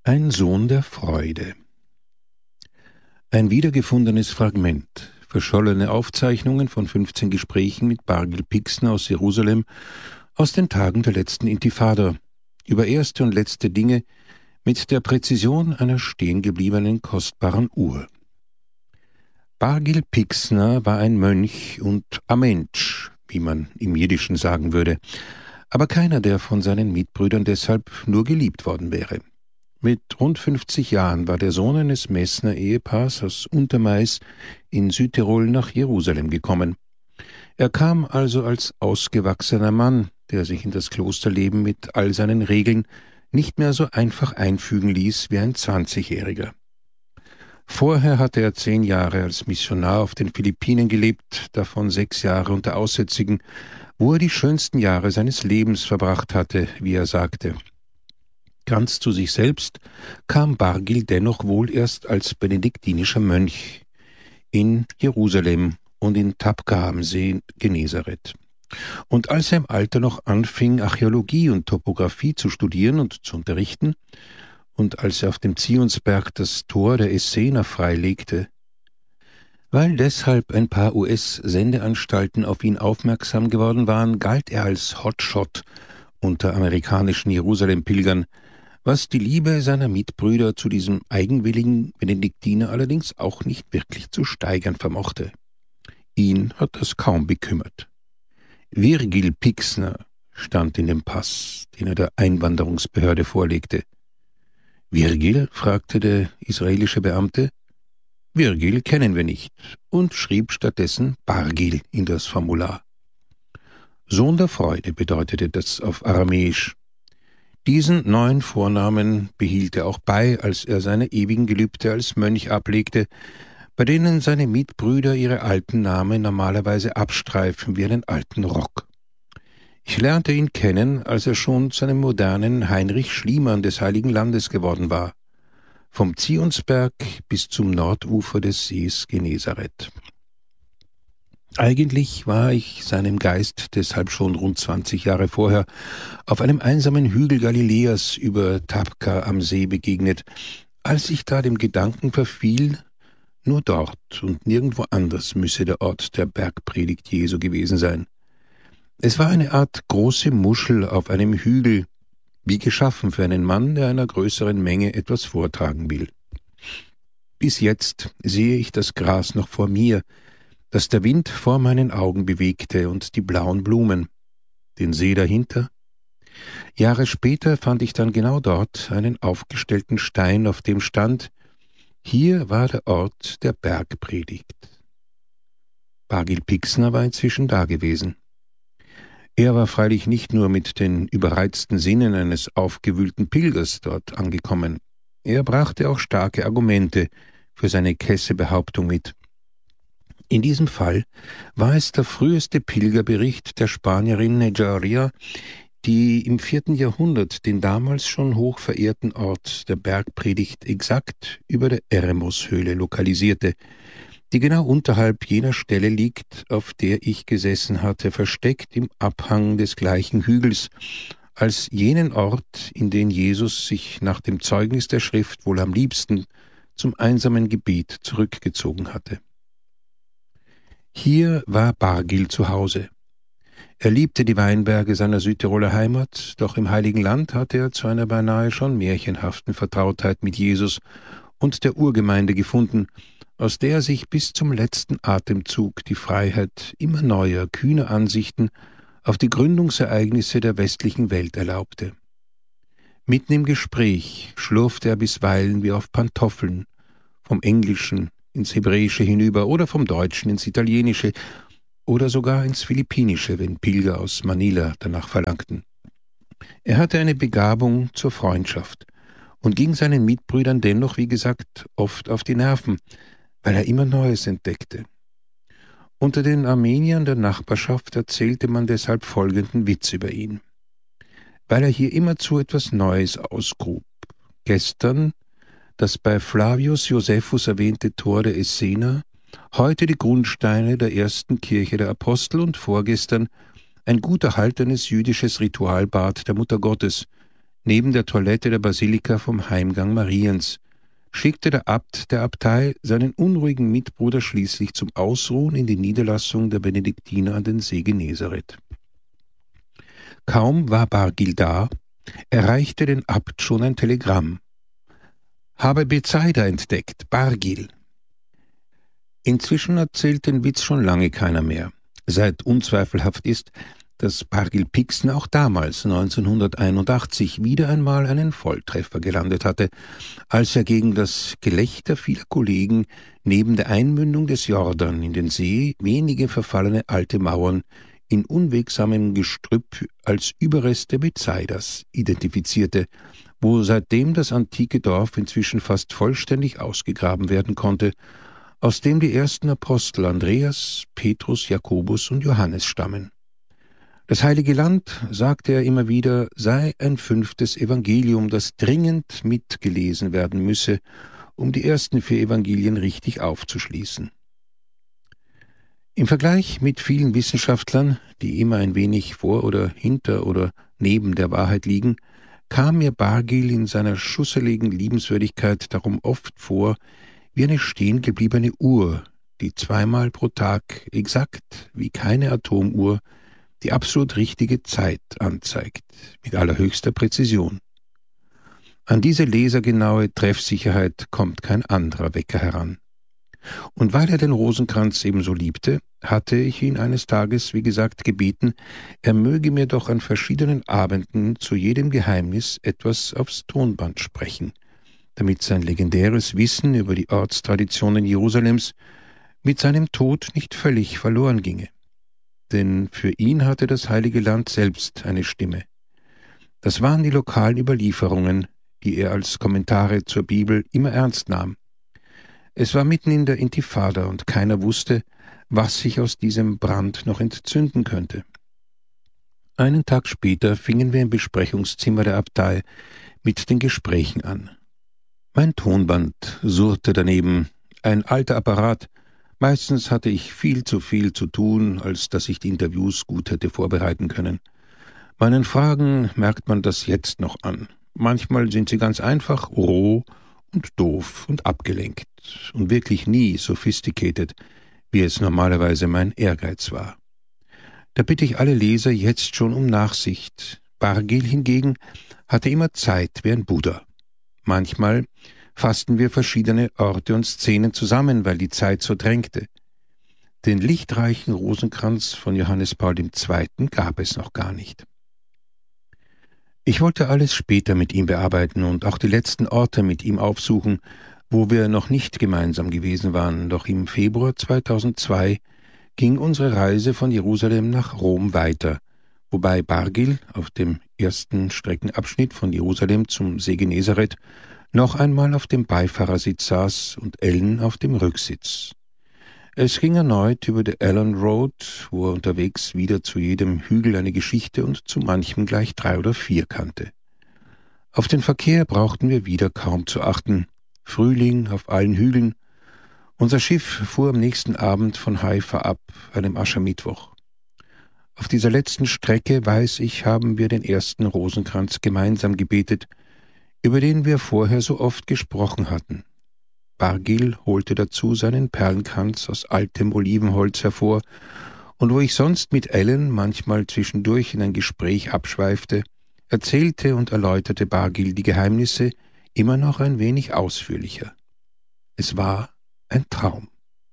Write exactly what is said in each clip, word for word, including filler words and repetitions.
Ein Sohn der Freude. Ein wiedergefundenes Fragment, verschollene Aufzeichnungen von fünfzehn Gesprächen mit Bargil Pixner aus Jerusalem aus den Tagen der letzten Intifada, über erste und letzte Dinge mit der Präzision einer stehengebliebenen kostbaren Uhr. Bargil Pixner war ein Mönch und a Mensch, wie man im Jiddischen sagen würde, aber keiner, der von seinen Mitbrüdern deshalb nur geliebt worden wäre. Mit rund fünfzig Jahren war der Sohn eines Messner-Ehepaars aus Untermais in Südtirol nach Jerusalem gekommen. Er kam also als ausgewachsener Mann, der sich in das Klosterleben mit all seinen Regeln nicht mehr so einfach einfügen ließ wie ein Zwanzigjähriger. Vorher hatte er zehn Jahre als Missionar auf den Philippinen gelebt, davon sechs Jahre unter Aussätzigen, wo er die schönsten Jahre seines Lebens verbracht hatte, wie er sagte. Ganz zu sich selbst kam Bargil dennoch wohl erst als benediktinischer Mönch in Jerusalem und in Tabqa am See Genezareth. Und als er im Alter noch anfing, Archäologie und Topographie zu studieren und zu unterrichten, und als er auf dem Zionsberg das Tor der Essener freilegte, weil deshalb ein paar U S-Sendeanstalten auf ihn aufmerksam geworden waren, galt er als Hotshot unter amerikanischen Jerusalem-Pilgern, was die Liebe seiner Mitbrüder zu diesem eigenwilligen Benediktiner allerdings auch nicht wirklich zu steigern vermochte. Ihn hat das kaum bekümmert. Virgil Pixner stand in dem Pass, den er der Einwanderungsbehörde vorlegte. »Virgil?« fragte der israelische Beamte. »Virgil kennen wir nicht« und schrieb stattdessen Bargil in das Formular. Sohn der Freude bedeutete das auf Aramäisch. Diesen neuen Vornamen behielt er auch bei, als er seine ewigen Gelübde als Mönch ablegte, bei denen seine Mitbrüder ihre alten Namen normalerweise abstreifen wie einen alten Rock. Ich lernte ihn kennen, als er schon zu einem modernen Heinrich Schliemann des Heiligen Landes geworden war, vom Zionsberg bis zum Nordufer des Sees Genezareth. Eigentlich war ich seinem Geist deshalb schon rund zwanzig Jahre vorher auf einem einsamen Hügel Galiläas über Tabqa am See begegnet, als ich da dem Gedanken verfiel, nur dort und nirgendwo anders müsse der Ort der Bergpredigt Jesu gewesen sein. Es war eine Art große Muschel auf einem Hügel, wie geschaffen für einen Mann, der einer größeren Menge etwas vortragen will. Bis jetzt sehe ich das Gras noch vor mir, das der Wind vor meinen Augen bewegte, und die blauen Blumen, den See dahinter. Jahre später fand ich dann genau dort einen aufgestellten Stein, auf dem stand: Hier war der Ort der Bergpredigt. Bargil Pixner war inzwischen da gewesen. Er war freilich nicht nur mit den überreizten Sinnen eines aufgewühlten Pilgers dort angekommen. Er brachte auch starke Argumente für seine kesse Behauptung mit. In diesem Fall war es der früheste Pilgerbericht der Spanierin Nejaria, die im vierten Jahrhundert den damals schon hoch verehrten Ort der Bergpredigt exakt über der Eremos-Höhle lokalisierte, die genau unterhalb jener Stelle liegt, auf der ich gesessen hatte, versteckt im Abhang des gleichen Hügels, als jenen Ort, in den Jesus sich nach dem Zeugnis der Schrift wohl am liebsten zum einsamen Gebet zurückgezogen hatte. Hier war Bargil zu Hause. Er liebte die Weinberge seiner Südtiroler Heimat, doch im Heiligen Land hatte er zu einer beinahe schon märchenhaften Vertrautheit mit Jesus und der Urgemeinde gefunden, aus der er sich bis zum letzten Atemzug die Freiheit immer neuer, kühner Ansichten auf die Gründungsereignisse der westlichen Welt erlaubte. Mitten im Gespräch schlurfte er bisweilen wie auf Pantoffeln, vom Englischen ins Hebräische hinüber oder vom Deutschen ins Italienische oder sogar ins Philippinische, wenn Pilger aus Manila danach verlangten. Er hatte eine Begabung zur Freundschaft und ging seinen Mitbrüdern dennoch, wie gesagt, oft auf die Nerven, weil er immer Neues entdeckte. Unter den Armeniern der Nachbarschaft erzählte man deshalb folgenden Witz über ihn. Weil er hier immerzu etwas Neues ausgrub. Gestern das bei Flavius Josephus erwähnte Tor der Essener, heute die Grundsteine der ersten Kirche der Apostel und vorgestern ein gut erhaltenes jüdisches Ritualbad der Mutter Gottes, neben der Toilette der Basilika vom Heimgang Mariens, schickte der Abt der Abtei seinen unruhigen Mitbruder schließlich zum Ausruhen in die Niederlassung der Benediktiner an den See Genezareth. Kaum war Bargil da, erreichte den Abt schon ein Telegramm. »Habe Bethsaida entdeckt, Bargil.« Inzwischen erzählt den Witz schon lange keiner mehr, seit unzweifelhaft ist, dass Bargil Pixner auch damals, neunzehnhunderteinundachtzig, wieder einmal einen Volltreffer gelandet hatte, als er gegen das Gelächter vieler Kollegen neben der Einmündung des Jordan in den See wenige verfallene alte Mauern in unwegsamem Gestrüpp als Überreste Bethsaidas identifizierte, wo seitdem das antike Dorf inzwischen fast vollständig ausgegraben werden konnte, aus dem die ersten Apostel Andreas, Petrus, Jakobus und Johannes stammen. Das Heilige Land, sagte er immer wieder, sei ein fünftes Evangelium, das dringend mitgelesen werden müsse, um die ersten vier Evangelien richtig aufzuschließen. Im Vergleich mit vielen Wissenschaftlern, die immer ein wenig vor oder hinter oder neben der Wahrheit liegen, kam mir Bargil in seiner schusseligen Liebenswürdigkeit darum oft vor, wie eine stehengebliebene Uhr, die zweimal pro Tag exakt wie keine Atomuhr die absolut richtige Zeit anzeigt, mit allerhöchster Präzision. An diese lasergenaue Treffsicherheit kommt kein anderer Wecker heran. Und weil er den Rosenkranz ebenso liebte, hatte ich ihn eines Tages, wie gesagt, gebeten, er möge mir doch an verschiedenen Abenden zu jedem Geheimnis etwas aufs Tonband sprechen, damit sein legendäres Wissen über die Ortstraditionen Jerusalems mit seinem Tod nicht völlig verloren ginge. Denn für ihn hatte das Heilige Land selbst eine Stimme. Das waren die lokalen Überlieferungen, die er als Kommentare zur Bibel immer ernst nahm. Es war mitten in der Intifada und keiner wusste, was sich aus diesem Brand noch entzünden könnte. Einen Tag später fingen wir im Besprechungszimmer der Abtei mit den Gesprächen an. Mein Tonband surrte daneben, ein alter Apparat. Meistens hatte ich viel zu viel zu tun, als dass ich die Interviews gut hätte vorbereiten können. Meinen Fragen merkt man das jetzt noch an. Manchmal sind sie ganz einfach, roh und doof und abgelenkt und wirklich nie sophisticated, wie es normalerweise mein Ehrgeiz war. Da bitte ich alle Leser jetzt schon um Nachsicht. Bargil hingegen hatte immer Zeit wie ein Buddha. Manchmal fassten wir verschiedene Orte und Szenen zusammen, weil die Zeit so drängte. Den lichtreichen Rosenkranz von Johannes Paul der Zweite gab es noch gar nicht. Ich wollte alles später mit ihm bearbeiten und auch die letzten Orte mit ihm aufsuchen, wo wir noch nicht gemeinsam gewesen waren, doch im Februar zweitausendzwei ging unsere Reise von Jerusalem nach Rom weiter, wobei Bargil auf dem ersten Streckenabschnitt von Jerusalem zum See Genezareth noch einmal auf dem Beifahrersitz saß und Ellen auf dem Rücksitz. Es ging erneut über die Allen Road, wo er unterwegs wieder zu jedem Hügel eine Geschichte und zu manchem gleich drei oder vier kannte. Auf den Verkehr brauchten wir wieder kaum zu achten. Frühling auf allen Hügeln. Unser Schiff fuhr am nächsten Abend von Haifa ab, einem Aschermittwoch. Auf dieser letzten Strecke, weiß ich, haben wir den ersten Rosenkranz gemeinsam gebetet, über den wir vorher so oft gesprochen hatten. Bargil holte dazu seinen Perlenkranz aus altem Olivenholz hervor, und wo ich sonst mit Ellen manchmal zwischendurch in ein Gespräch abschweifte, erzählte und erläuterte Bargil die Geheimnisse immer noch ein wenig ausführlicher. Es war ein Traum.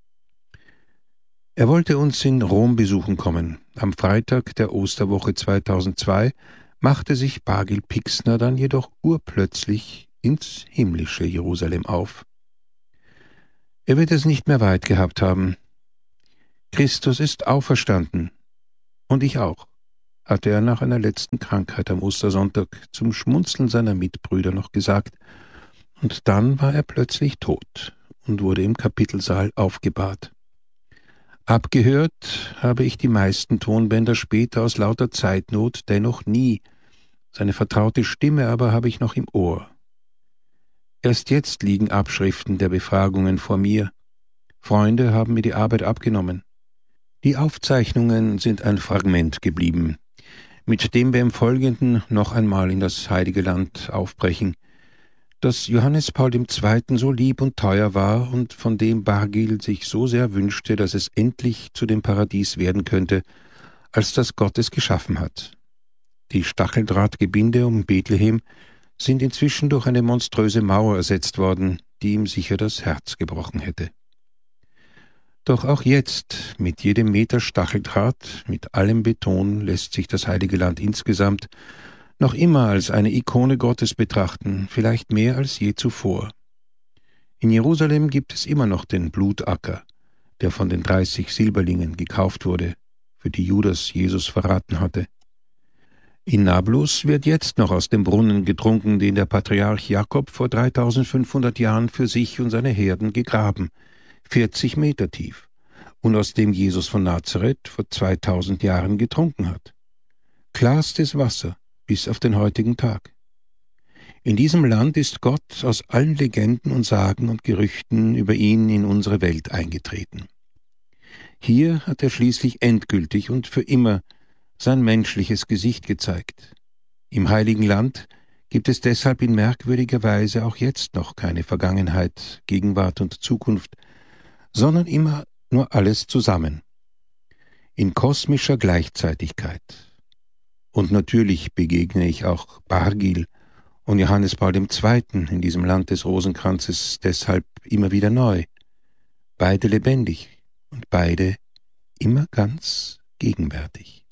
Er wollte uns in Rom besuchen kommen. Am Freitag der Osterwoche zweitausendzwei machte sich Bargil Pixner dann jedoch urplötzlich ins himmlische Jerusalem auf. Er wird es nicht mehr weit gehabt haben. Christus ist auferstanden. Und ich auch, hatte er nach einer letzten Krankheit am Ostersonntag zum Schmunzeln seiner Mitbrüder noch gesagt, und dann war er plötzlich tot und wurde im Kapitelsaal aufgebahrt. Abgehört habe ich die meisten Tonbänder später aus lauter Zeitnot dennoch nie, seine vertraute Stimme aber habe ich noch im Ohr. Erst jetzt liegen Abschriften der Befragungen vor mir. Freunde haben mir die Arbeit abgenommen. Die Aufzeichnungen sind ein Fragment geblieben. mit dem wir im Folgenden noch einmal in das heilige Land aufbrechen, das Johannes Paul der Zweite so lieb und teuer war und von dem Bargil sich so sehr wünschte, dass es endlich zu dem Paradies werden könnte, als das Gott es geschaffen hat. Die Stacheldrahtgebinde um Bethlehem sind inzwischen durch eine monströse Mauer ersetzt worden, die ihm sicher das Herz gebrochen hätte. Doch auch jetzt, mit jedem Meter Stacheldraht, mit allem Beton, lässt sich das heilige Land insgesamt noch immer als eine Ikone Gottes betrachten, vielleicht mehr als je zuvor. In Jerusalem gibt es immer noch den Blutacker, der von den dreißig Silberlingen gekauft wurde, für die Judas Jesus verraten hatte. In Nablus wird jetzt noch aus dem Brunnen getrunken, den der Patriarch Jakob vor dreitausendfünfhundert Jahren für sich und seine Herden gegraben, vierzig Meter tief, und aus dem Jesus von Nazareth vor zweitausend Jahren getrunken hat. Klarstes Wasser bis auf den heutigen Tag. In diesem Land ist Gott aus allen Legenden und Sagen und Gerüchten über ihn in unsere Welt eingetreten. Hier hat er schließlich endgültig und für immer sein menschliches Gesicht gezeigt. Im heiligen Land gibt es deshalb in merkwürdiger Weise auch jetzt noch keine Vergangenheit, Gegenwart und Zukunft, sondern immer nur alles zusammen. In kosmischer Gleichzeitigkeit. Und natürlich begegne ich auch Bargil und Johannes Paul der Zweite in diesem Land des Rosenkranzes deshalb immer wieder neu. Beide lebendig und beide immer ganz gegenwärtig.